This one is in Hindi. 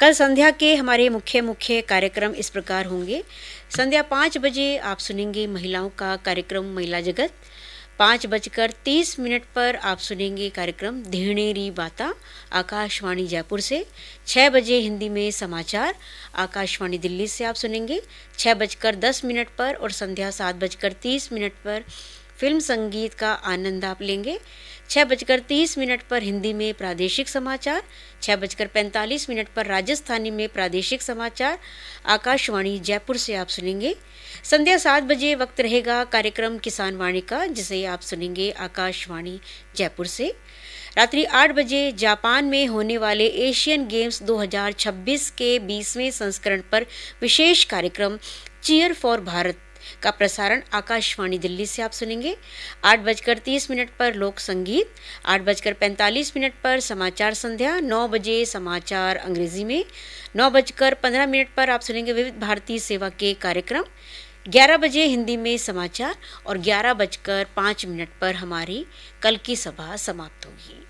कल संध्या के हमारे मुख्य मुख्य कार्यक्रम इस प्रकार होंगे। संध्या 5 बजे आप सुनेंगे महिलाओं का कार्यक्रम महिला जगत। 5:30 पर आप सुनेंगे कार्यक्रम धेनेरी बाता आकाशवाणी जयपुर से। 6 बजे हिंदी में समाचार आकाशवाणी दिल्ली से आप सुनेंगे। 6:10 पर और संध्या 7:30 पर फिल्म संगीत का आनंद आप लेंगे। 6:30 पर हिंदी में प्रादेशिक समाचार। 6:45 पर राजस्थानी में प्रादेशिक समाचार आकाशवाणी जयपुर से आप सुनेंगे। संध्या 7 बजे वक्त रहेगा कार्यक्रम किसान वाणी का, जिसे आप सुनेंगे आकाशवाणी जयपुर से। रात्रि 8 बजे जापान में होने वाले एशियन गेम्स 2026 के 20वें संस्करण पर विशेष कार्यक्रम चीयर फॉर भारत का प्रसारण आकाशवाणी दिल्ली से आप सुनेंगे। 8:30 पर लोक संगीत। 8:45 पर समाचार संध्या। 9 बजे समाचार अंग्रेजी में। 9:15 पर आप सुनेंगे विविध भारती सेवा के कार्यक्रम। 11 बजे हिंदी में समाचार और 11:05 पर हमारी कल की सभा समाप्त होगी।